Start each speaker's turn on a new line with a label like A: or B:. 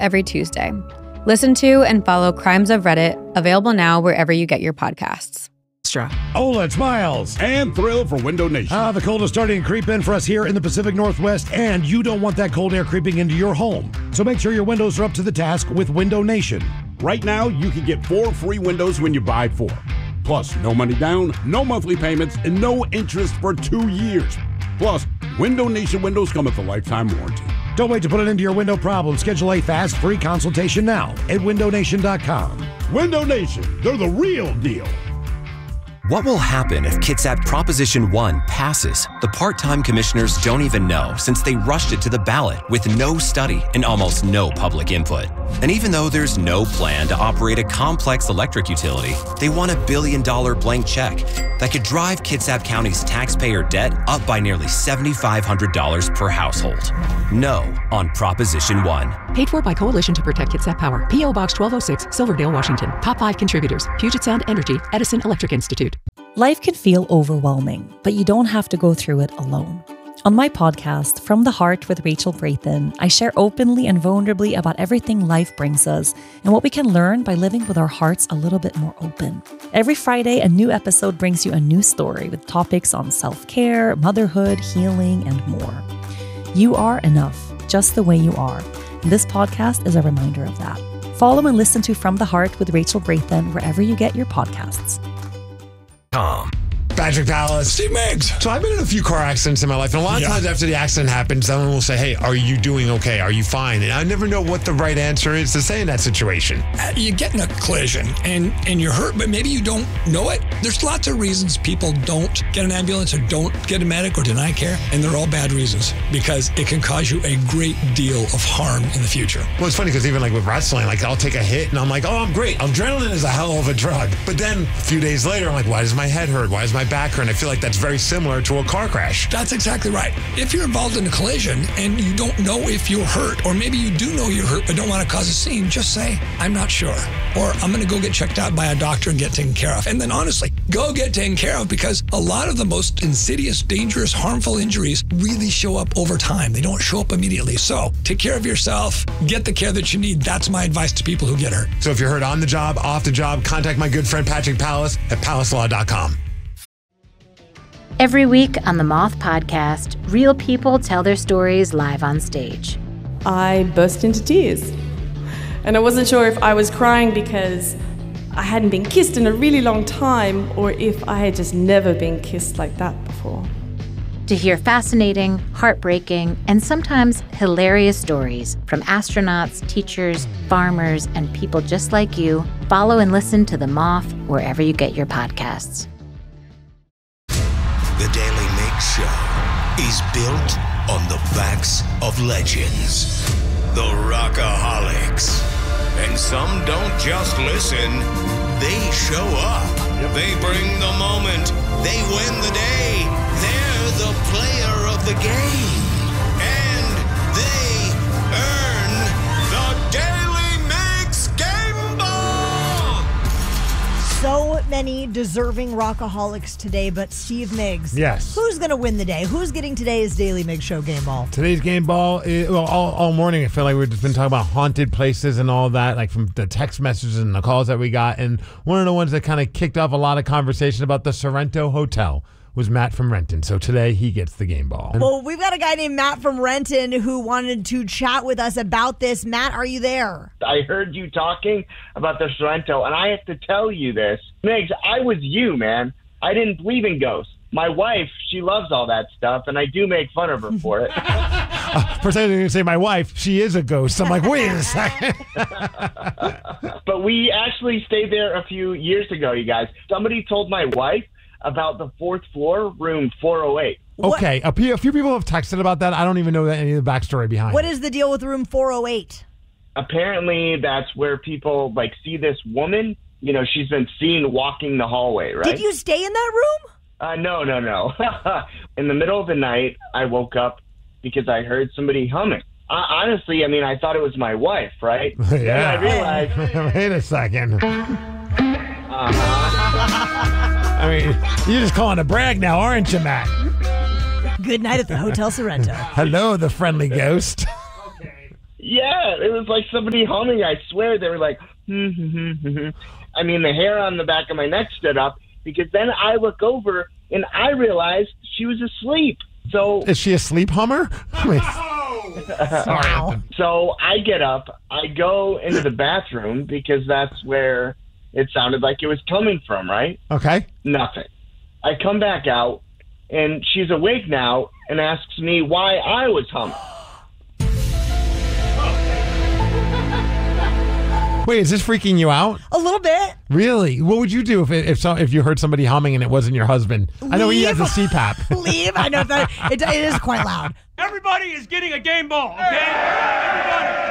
A: every Tuesday. Listen to and follow Crimes of Reddit, available now wherever you get your podcasts.
B: Hola, it's Miles.
C: And Thrill for Window Nation.
B: The cold is starting to creep in for us here in the Pacific Northwest, and you don't want that cold air creeping into your home. So make sure your windows are up to the task with Window Nation.
C: Right now, you can get 4 free windows when you buy 4. Plus, no money down, no monthly payments, and no interest for 2 years. Plus, Window Nation windows come with a lifetime warranty.
B: Don't wait to put it into your window problem. Schedule a fast, free consultation now at windownation.com.
C: Window Nation, they're the real deal.
D: What will happen if Kitsap Proposition 1 passes? The part-time commissioners don't even know, since they rushed it to the ballot with no study and almost no public input. And even though there's no plan to operate a complex electric utility, they want $1 billion blank check that could drive Kitsap County's taxpayer debt up by nearly $7,500 per household. No on Proposition 1.
E: Paid for by Coalition to Protect Kitsap Power. P.O. Box 1206, Silverdale, Washington. Top 5 contributors: Puget Sound Energy, Edison Electric Institute.
F: Life can feel overwhelming, but you don't have to go through it alone. On my podcast, From the Heart with Rachel Brathen, I share openly and vulnerably about everything life brings us and what we can learn by living with our hearts a little bit more open. Every Friday, a new episode brings you a new story with topics on self-care, motherhood, healing, and more. You are enough, just the way you are. And this podcast is a reminder of that. Follow and listen to From the Heart with Rachel Brathen wherever you get your podcasts.
G: Patrick Pallas.
H: Steve Miggs.
G: So I've been in a few car accidents in my life, and a lot of times after the accident happens, someone will say, hey, are you doing okay? Are you fine? And I never know what the right answer is to say in that situation.
H: You get in a collision and you're hurt, but maybe you don't know it. There's lots of reasons people don't get an ambulance or don't get a medic or deny care, and they're all bad reasons because it can cause you a great deal of harm in the future.
G: Well, it's funny because even like with wrestling, like I'll take a hit and I'm like, oh, I'm great. Adrenaline is a hell of a drug. But then a few days later, I'm like, why does my head hurt? Why does my back hurt? And I feel like that's very similar to a car crash.
H: That's exactly right. If you're involved in a collision and you don't know if you're hurt, or maybe you do know you're hurt but don't want to cause a scene, just say, I'm not sure. Or I'm going to go get checked out by a doctor and get taken care of. And then honestly, go get taken care of, because a lot of the most insidious, dangerous, harmful injuries really show up over time. They don't show up immediately. So take care of yourself. Get the care that you need. That's my advice to people who get hurt.
G: So if you're hurt on the job, off the job, contact my good friend Patrick Pallas at pallaslaw.com.
I: Every week on the Moth Podcast, real people tell their stories live on stage.
J: I burst into tears. And I wasn't sure if I was crying because I hadn't been kissed in a really long time, or if I had just never been kissed like that before.
I: To hear fascinating, heartbreaking, and sometimes hilarious stories from astronauts, teachers, farmers, and people just like you, follow and listen to The Moth wherever you get your podcasts.
K: The Daily Mix Show is built on the backs of legends, the Rockaholics. And some don't just listen, they show up. They bring the moment, they win the day. They're the player of the game. And they earn the Daily Mix Game Ball.
L: So many deserving Rockaholics today, but Steve Miggs.
B: Yes.
L: Who's going to win the day? Who's getting today's Daily Miggs Show Game Ball?
B: Today's game ball, all morning I feel like we've just been talking about haunted places and all that, like from the text messages and the calls that we got. And one of the ones that kind of kicked off a lot of conversation about the Sorrento Hotel was Matt from Renton. So today he gets the game ball.
L: Well, we've got a guy named Matt from Renton who wanted to chat with us about this. Matt, are you there?
M: I heard you talking about the Sorrento, and I have to tell you this. Miggs, I was you, man. I didn't believe in ghosts. My wife, she loves all that stuff, and I do make fun of her for it.
B: For a second, you're going to say my wife, she is a ghost. I'm like, wait a second.
M: But we actually stayed there a few years ago, you guys. Somebody told my wife about the 4th floor, room 408.
B: Okay, a few people have texted about that. I don't even know any of the backstory behind
L: What
B: it.
L: is the deal with room 408?
M: Apparently, that's where people, see this woman. You know, she's been seen walking the hallway, right?
L: Did you stay in that room?
M: No. In the middle of the night, I woke up because I heard somebody humming. Honestly, I thought it was my wife, right?
B: Yeah.
M: Then I realized...
B: Wait a second. You're just calling a brag now, aren't you, Matt?
L: Good night at the Hotel Sorrento.
B: Hello, the friendly ghost.
M: Yeah, it was like somebody humming. I swear they were like, I mean, the hair on the back of my neck stood up because then I look over and I realized she was asleep. So
B: is she a sleep hummer? Sorry.
L: Wow.
M: So I get up, I go into the bathroom because that's where it sounded like it was coming from, right?
B: Okay.
M: Nothing. I come back out and she's awake now and asks me why I was humming.
B: Wait, is this freaking you out?
L: A little bit.
B: Really? What would you do if you heard somebody humming and it wasn't your husband? I know he has a CPAP.
L: Leave. I know that it is quite loud.
N: Everybody is getting a game ball, okay? Everybody.